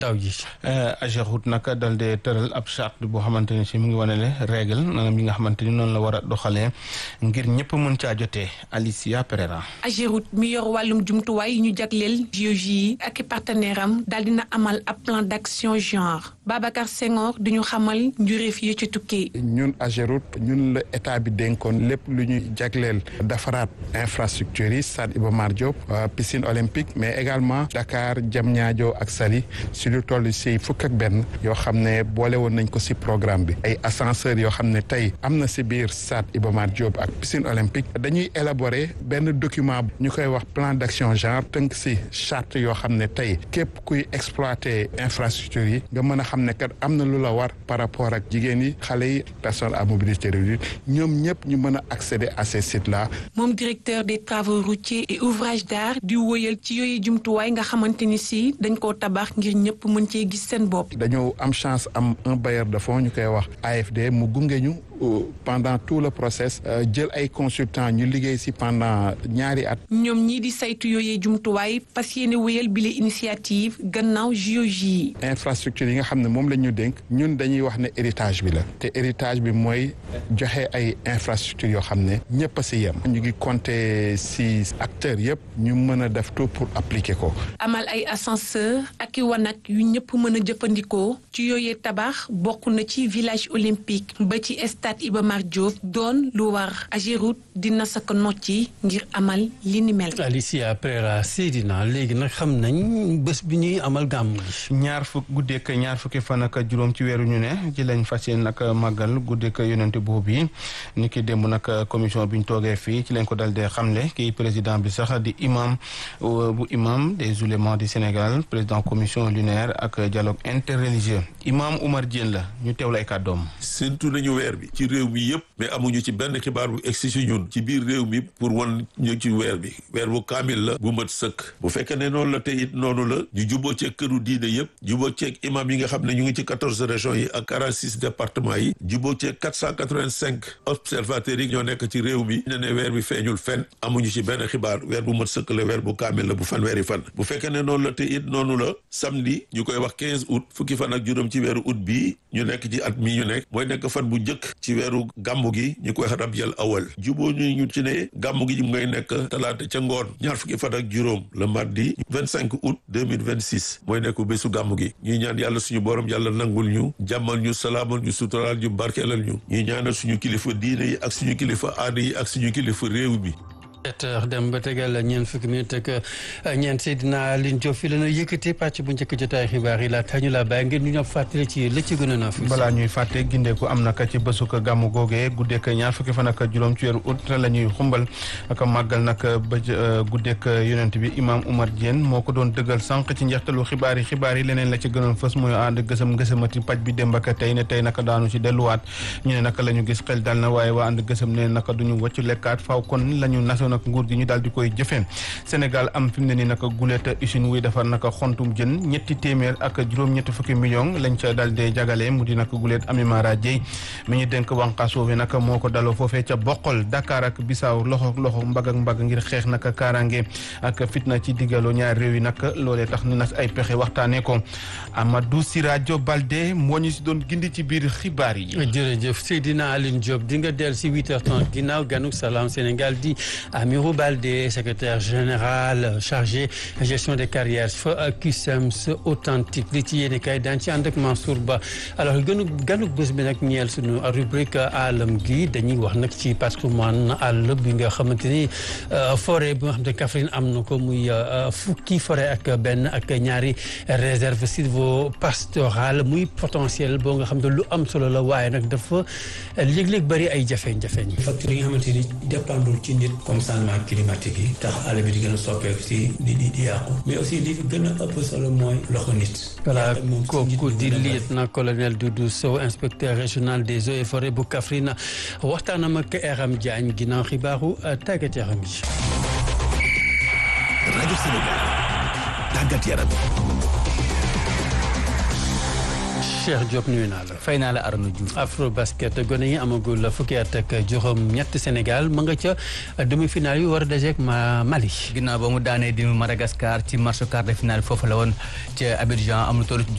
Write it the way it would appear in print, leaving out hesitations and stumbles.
taw ji. Ageroute nag dal de tëral ab charte boo xamante ni si mu ngi wane ne règle maanaam yi nga xamante ni noonu la war a doxalee ngir ñëpp mën caa jotee. Alicia Pereira. Ageroute mi yor wàllum jumtuwaay yi ñu jagleel JOJ yi ak i partenaire am daal dina amal ab plan d'action genre Babacar Senghor di ñu xamal njuréef yi ci tukkee. ñun Ageroute ñun la état bi dénkoon lépp lu ñuy jagleel defaraat infrastructure yi stade Iba Mar Diop piscine olympique mais également Dakar Diamniadio ak Saly lu toll si fukk ak benn yoo xam ne boole woon nañ ko si programme bi ay ascenseurs yoo xam ne tey am na si biir stade Iba Mar Diop ak piscine olympique dañuy élaborer benn document ñu koy wax plan d'action genre tënk si charte yoo xam ne tey képp kuy exploiter infrastructure yi nga mën a xam ne kat am na lu la war par rapport ak jigéen yi xale yi personnes à mobilité réduite ñoom ñëpp ñu mën a accéder à ces sites là. moom directeur des travaux routiers et ouvrages d'art di wóyal ci yooyu jumtuwaay nga xamante ni si dañ koo tabax ngir ñëpp mën cee gis seen bopp. dañoo am chance am un bailleur de fonds ñu koy wax AFD mu gunge ñu pendant tout le process jël ay consultants ñu liggéey ci pendant ñaari at. ñoom ñii di saytu yooyee jumtuwaay fas yéene wéyal bile initiative gannaaw JOJ yi. infrastructure yi nga xam ne moom la ñu dénk ñun dañuy wax ne héritage bi la te héritage bi mooy joxe ay infrastructure yoo xam ne ñëpp a ci yem. ñu ngi compter ci acteurs yëpp ñu mën a def tout pour appliquer ko. amal ay ascenseur ak i wanag yu ñëpp mën a jëfandikoo ci yooyee tabax bokk na ci village olympique ba ci stade Iba Mar Diop doon lu war Ageroute dina saka nocci ngir amal li ni mel. Alicia Pereira Seydina léegi nag xam nañ bés bi ñuy amal gàmm gi. ñaar fukki fan ak juróom ci weeru ñu ne ci lañ fas yéene nag màggal guddeek yonente boobu yi ni ki démb nag commission bi ñu toogee fii ci lañ ko dal dee xamle kii président bi sax di imam des oulémas du Sénégal président commission lunaire ak dialogue interreligieux imam Oumar Diène la ñu teewlu ay kàddoom. séntu nañu weer bi ci réew mi yëpp mais amuñu ci benn xibaar bu egsi ci ñun ci biir réew mi pour wan ñu ci weer bi weer bu kaamil la bu mat sëkk bu fekkee ne noonu la te it noonu la ñu juboo ceeg këru diine yëpp juboo ceeg imam yi nga xam ne ñu ngi ci 14 régions yi ak 46 départements yi juboo ceeg 485 observateurs yi ñoo nekk ci réew mi ne weer bi feeñul fenn amuñu ci benn xibaar weer bu mat sëkk la weer bu kaamil la bu fanweeri fan bu fekkee ne noonu la te it noonu la samedi ñu koy wax 15 août fukki fan ak juróom ci weeru août bii ñu nekk ci at mi ñu nekk mooy nekk fan bu njëkk ci weeru gàmmu gi ñu koy rabiul awal juboo ñu ci ne gàmmu gi ngay nekk talaata ca ngoon ñaar fukki fan ak juróom le mardi 25 août 2026 mooy nekk bésu gàmmu gi ñuy ñaan yàlla suñu borom yàlla nangul ñu jàmmal ñu salaamal ñu suturaal ñu barkeelal ñu ñuy ñaanal suñu kilifa diine yi ak suñu kilifa aada yi ak suñu kilifa réew mi. dem ba tegal ñeent fukki minute ak ñeent Seydina Aline Diop fi la ñu yëkkati pàcc bu njëkk jotaay xibaar yi laata ñu la bàyyi ngeen ñu ñëw fàttali ci la ci gën a na fi. balaa ñuy fàtte gindeeku am naka ci bésu ko gàmmu googee guddeek ñaar fukki fan ak juróom ci weeru août la ñuy xumbal ak màggal nag ba guddeek yonent bi imam Oumar Diène moo ko doon dëggal sànq ci njeextalu xibaar yi leneen la ci gënoon fës mooy ànd gësëmati paj bi démb ak tey ne tey naka daanu ci delluwaat ñu ne naka la ñu gis xel dal na waaye waa ànd gësëm ne naka duñu wàccu lekkaat faaw kon la ñu nasoon ak nguur gi ñu daal di koy jëfee Sénégal am fi mu ne nii naka gulet usine wuy defar naka xontum jën ñetti téeméer ak juróom-ñetti fukki millions lañ ca daal di jagale mu di naka gulet Amimara Dieye mi ñu dénk wànqaasoo bi naka moo ko daloo foofee ca Boqol Dakar ak Bissau loxo mbagg ak mbagg ngir xeex naka kaaraange ak fitna ci diggaloo ñaari réew yi naka loolee tax ni nas ay pexe waxtaanee ko Amadou Siradio Balde moo ñu si doon gindi ci biir xibaar yi. jërëjëf Seydina Aline Diop di nga dellu si 8h30 ginnaaw ganuk Salam Sénégal di Amirou Baldé secrétaire général chargé gestion des carrières fa CUSEMS authentique li ci yéene kay daan ci ànd ak Mansour Ba alors ganuk bés bi nag ñeel suñu rubrique alam gi dañuy wax nag ci patrimoine àll bi nga xamante ni forêt bi nga xamante ni Kaffrine am na ko muy fukki forêt ak benn ak ñaari réserve sylvopastorale muy potentiel boo nga xam ne lu am solo la waaye nag dafa léeg-léeg bëri ay jafe-jafe yi. facteurs yi nga xamante ni dépendul ci nit comme changement climatique yi tax àll bi di gën a soppeeku si di yàqu mais aussi li fi gën a ëpp solo mooy loxo nit. voilà kooku di lieutenant colonel Doudou Sow inspecteur régional des eaux et forêts bu Kaffrine waxtaanam ak Aram Diagne ginnaaw xibaaru tàggat yaram yi. rajo Sénégal tàggat yaram. Cheikh Diop nuyu naa la. fay naa la Arnaud Diouf. Afrobasket gone yi amagul fukki at ak juróom-ñett Sénégal ma nga ca demi-finale yi war a dajeek Mali. ginnaaw ba mu daanee di Madagascar ci match quart de finale foofu la woon ca Abidjan am lu toll